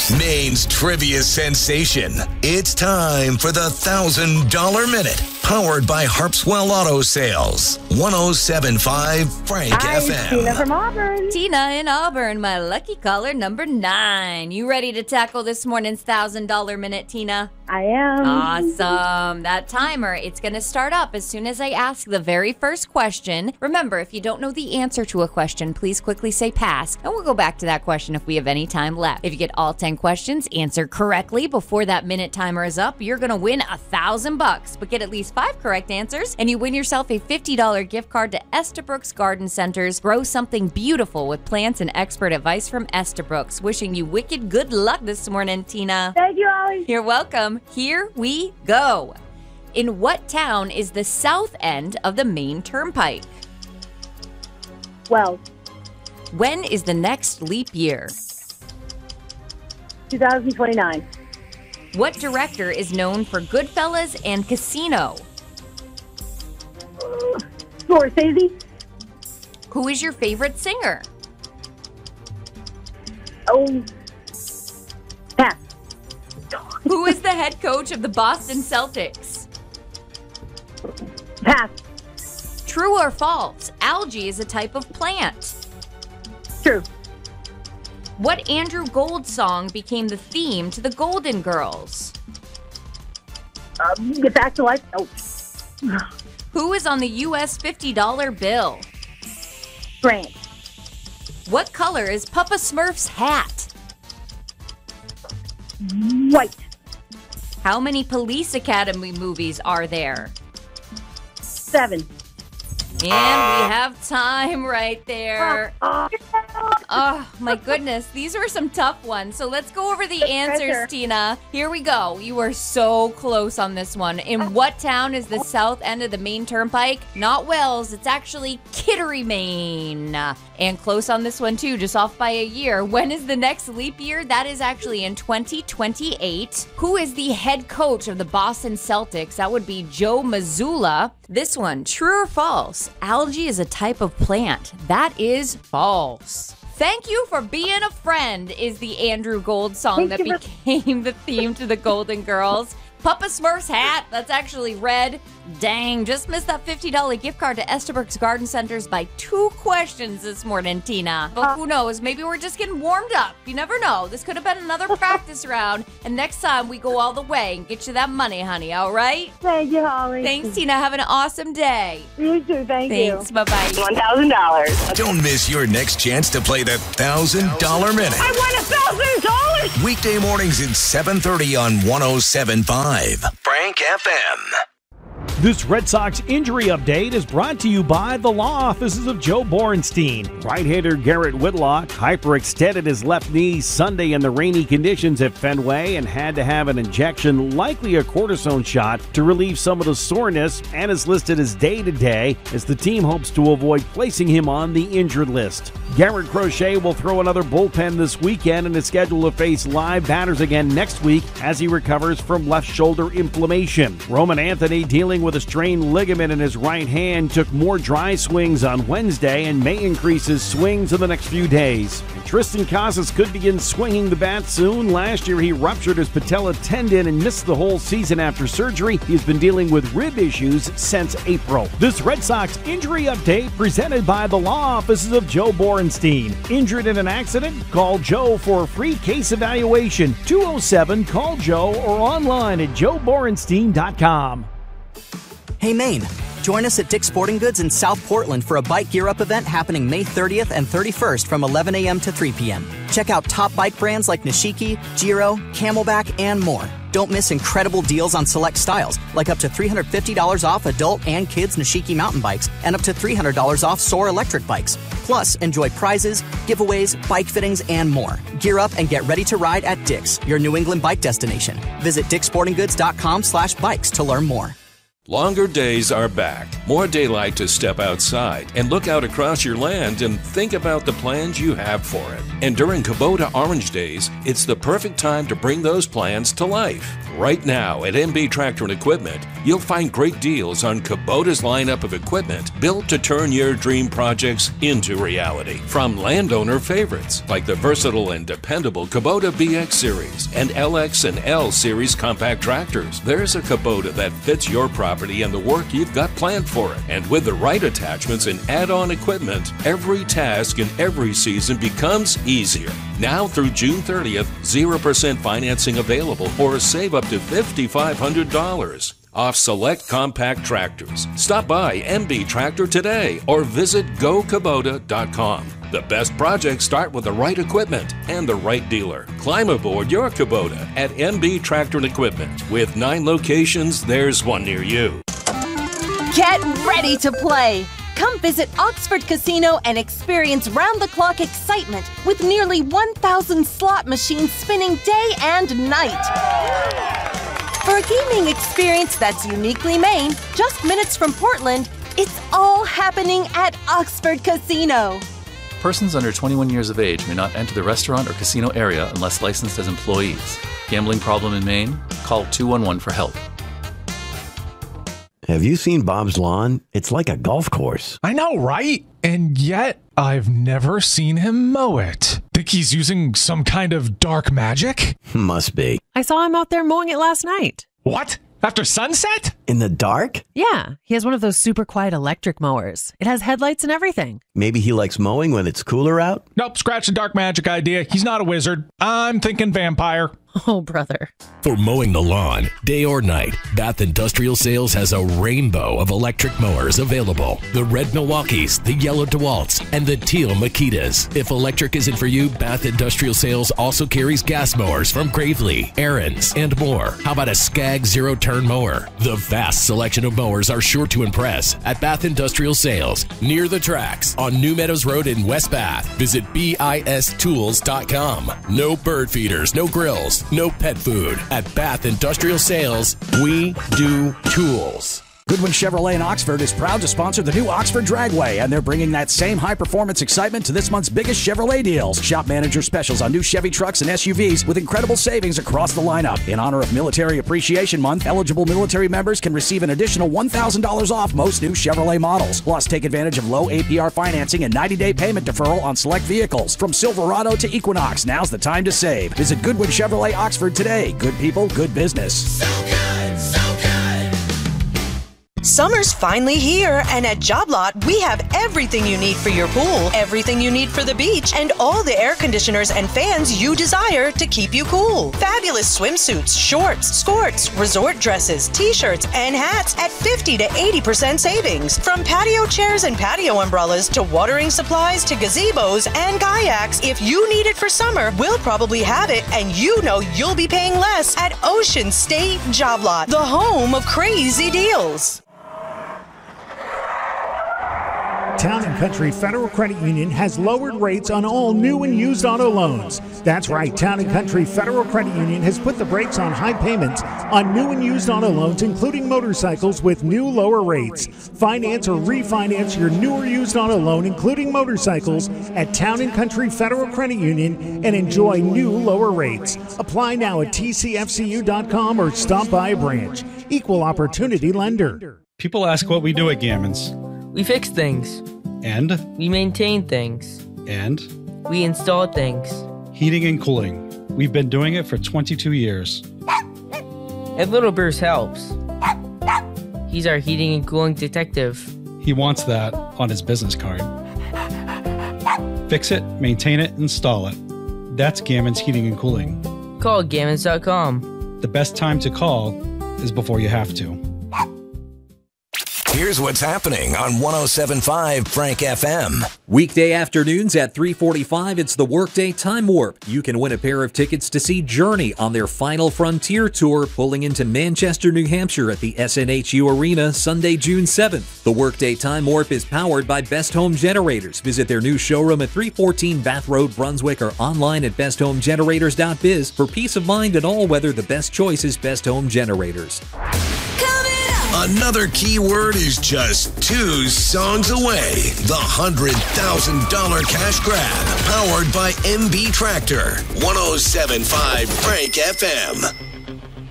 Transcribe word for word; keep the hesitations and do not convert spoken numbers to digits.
Maine's trivia sensation. It's time for the one thousand dollars Minute. Powered by Harpswell Auto Sales. one oh seven point five Frank Hi, F M. Tina from Auburn. Tina in Auburn, my lucky caller number nine. You ready to tackle this morning's one thousand dollars Minute, Tina? I am. Awesome. That timer, it's going to start up as soon as I ask the very first question. Remember, if you don't know the answer to a question, please quickly say pass, and we'll go back to that question if we have any time left. If you get all ten questions answered correctly before that minute timer is up, you're going to win a thousand bucks, but get at least five correct answers, and you win yourself a fifty dollars gift card to Estabrooks Garden Centers. Grow something beautiful with plants and expert advice from Estabrooks. Wishing you wicked good luck this morning, Tina. Thank you, Ollie. You're welcome. Here we go. In what town is the south end of the Maine Turnpike? Well, When is the next leap year? two thousand twenty-nine. What director is known for Goodfellas and Casino? Scorsese. Who is your favorite singer? Oh, pass. Who is the head coach of the Boston Celtics? Pass. True or false? Algae is a type of plant. True. What Andrew Gold song became the theme to the Golden Girls? Um, get back to life. Oh, Who is on the U S fifty dollar bill? Grant. What color is Papa Smurf's hat? White. How many Police Academy movies are there? Seven. And we have time right there. Oh, Oh, my goodness. These were some tough ones. So let's go over the answers, pressure. Tina. Here we go. You were so close on this one. In what town is the south end of the Maine Turnpike? Not Wells. It's actually Kittery, Maine. And close on this one, too, just off by a year. When is the next leap year? That is actually in twenty twenty-eight. Who is the head coach of the Boston Celtics? That would be Joe Mazzulla. This one, true or false? Algae is a type of plant. That is false. Thank you for being a friend is the Andrew Gold song that Thank you for- became the theme to the Golden Girls. Papa Smurf's hat, that's actually red. Dang, just missed that fifty dollars gift card to Estabrooks Garden Centers by two questions this morning, Tina. But who knows, maybe we're just getting warmed up. You never know. This could have been another practice round. And next time we go all the way and get you that money, honey, all right? Thank you, Holly. Thanks, Tina. Have an awesome day. You too. Thank Thanks. you. Bye-bye. one thousand dollars. Don't miss your next chance to play the one thousand dollars Minute. I won one thousand dollars! Weekday mornings at seven thirty on one oh seven point five Frank F M. This Red Sox injury update is brought to you by the law offices of Joe Borenstein. Right-hander Garrett Whitlock hyperextended his left knee Sunday in the rainy conditions at Fenway and had to have an injection, likely a cortisone shot, to relieve some of the soreness, and is listed as day-to-day as the team hopes to avoid placing him on the injured list. Garrett Crochet will throw another bullpen this weekend and is scheduled to face live batters again next week as he recovers from left shoulder inflammation. Roman Anthony, dealing with a strained ligament in his right hand, took more dry swings on Wednesday and may increase his swings in the next few days. And Tristan Casas could begin swinging the bat soon. Last year he ruptured his patella tendon and missed the whole season after surgery. He's been dealing with rib issues since April. This Red Sox injury update presented by the law offices of Joe Borenstein. Injured in an accident? Call Joe for a free case evaluation. two oh seven call Joe or online at joe borenstein dot com. Hey Maine, join us at Dick's Sporting Goods in South Portland for a Bike Gear Up event happening May thirtieth and thirty-first from eleven a.m. to three p.m. Check out top bike brands like Nishiki, Giro, Camelback, and more. Don't miss incredible deals on select styles, like up to three hundred fifty dollars off adult and kids Nishiki mountain bikes and up to three hundred dollars off Soar electric bikes. Plus, enjoy prizes, giveaways, bike fittings, and more. Gear up and get ready to ride at Dick's, your New England bike destination. Visit dick's sporting goods dot com slash bikes to learn more. Longer days are back. More daylight to step outside and look out across your land and think about the plans you have for it. And during Kubota Orange Days, it's the perfect time to bring those plans to life. Right now at M B Tractor and Equipment, you'll find great deals on Kubota's lineup of equipment built to turn your dream projects into reality. From landowner favorites like the versatile and dependable Kubota B X Series and L X and L Series compact tractors, there's a Kubota that fits your property and the work you've got planned for it. And with the right attachments and add-on equipment, every task and every season becomes easier. Now through June thirtieth, zero percent financing available or save up to five thousand five hundred dollars off select compact tractors. Stop by M B Tractor today or visit go kubota dot com. The best projects start with the right equipment and the right dealer. Climb aboard your Kubota at M B Tractor and Equipment. With nine locations, there's one near you. Get ready to play! Come visit Oxford Casino and experience round-the-clock excitement with nearly one thousand slot machines spinning day and night. For a gaming experience that's uniquely Maine, just minutes from Portland, it's all happening at Oxford Casino. Persons under twenty-one years of age may not enter the restaurant or casino area unless licensed as employees. Gambling problem in Maine? Call two one one for help. Have you seen Bob's lawn? It's like a golf course. I know, right? And yet, I've never seen him mow it. Think he's using some kind of dark magic? Must be. I saw him out there mowing it last night. What? After sunset? In the dark? Yeah, he has one of those super quiet electric mowers. It has headlights and everything. Maybe he likes mowing when it's cooler out? Nope, scratch the dark magic idea. He's not a wizard. I'm thinking vampire. Oh, brother. For mowing the lawn, day or night, Bath Industrial Sales has a rainbow of electric mowers available. The red Milwaukees, the yellow DeWalts, and the teal Makitas. If electric isn't for you, Bath Industrial Sales also carries gas mowers from Gravely, Aaron's, and more. How about a Skag zero-turn mower? The vast selection of mowers are sure to impress at Bath Industrial Sales, near the tracks on New Meadows Road in West Bath. Visit B I S tools dot com. No bird feeders, no grills, no pet food. At Bath Industrial Sales, we do tools. Goodwin Chevrolet in Oxford is proud to sponsor the new Oxford Dragway, and they're bringing that same high-performance excitement to this month's biggest Chevrolet deals. Shop manager specials on new Chevy trucks and S U Vs with incredible savings across the lineup. In honor of Military Appreciation Month, eligible military members can receive an additional one thousand dollars off most new Chevrolet models. Plus, take advantage of low A P R financing and ninety-day payment deferral on select vehicles. From Silverado to Equinox, now's the time to save. Visit Goodwin Chevrolet Oxford today. Good people, good business. So good, so good. Summer's finally here, and at Job Lot, we have everything you need for your pool, everything you need for the beach, and all the air conditioners and fans you desire to keep you cool. Fabulous swimsuits, shorts, skirts, resort dresses, t-shirts, and hats at fifty to eighty percent savings. From patio chairs and patio umbrellas to watering supplies to gazebos and kayaks, if you need it for summer, we'll probably have it, and you know you'll be paying less at Ocean State Job Lot, the home of crazy deals. Town and Country Federal Credit Union has lowered rates on all new and used auto loans. That's right, Town and Country Federal Credit Union has put the brakes on high payments on new and used auto loans, including motorcycles, with new lower rates. Finance or refinance your new or used auto loan, including motorcycles, at Town and Country Federal Credit Union and enjoy new lower rates. Apply now at T C F C U dot com or stop by a branch. Equal Opportunity Lender. People ask what we do at Gammons. We fix things. And? We maintain things. And? We install things. Heating and cooling. We've been doing it for twenty-two years. And Little Bruce helps. He's our heating and cooling detective. He wants that on his business card. Fix it, maintain it, install it. That's Gammons Heating and Cooling. Call gammons dot com. The best time to call is before you have to. Here's what's happening on one oh seven point five Frank F M. Weekday afternoons at three forty-five, it's the Workday Time Warp. You can win a pair of tickets to see Journey on their Final Frontier Tour, pulling into Manchester, New Hampshire at the S N H U Arena Sunday, June seventh. The Workday Time Warp is powered by Best Home Generators. Visit their new showroom at three fourteen Bath Road, Brunswick, or online at best home generators dot biz. For peace of mind and all weather, the best choice is Best Home Generators. Coming up Another keyword is just two songs away. The one hundred thousand dollars cash grab, powered by M B Tractor. one oh seven point five Frank F M.